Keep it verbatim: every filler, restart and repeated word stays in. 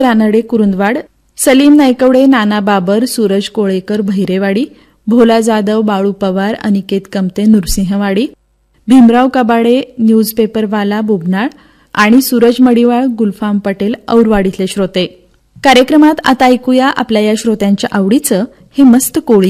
रानडे कुरुंदवाड, सलीम नायकवडे, नाना बाबर, सूरज कोळेकर बहिरेवाडी, भोला जाधव, बाळू पवार, अनिकेत कमते नृसिंहवाडी, भीमराव कबाडे न्यूजपेपरवाला बुबनाळ आणि सूरज मडिवाळ, गुलफाम पटेल औरवाडीतले श्रोते. कार्यक्रमात आता ऐकूया आपल्या या श्रोत्यांच्या आवडीचं हे मस्त कोळी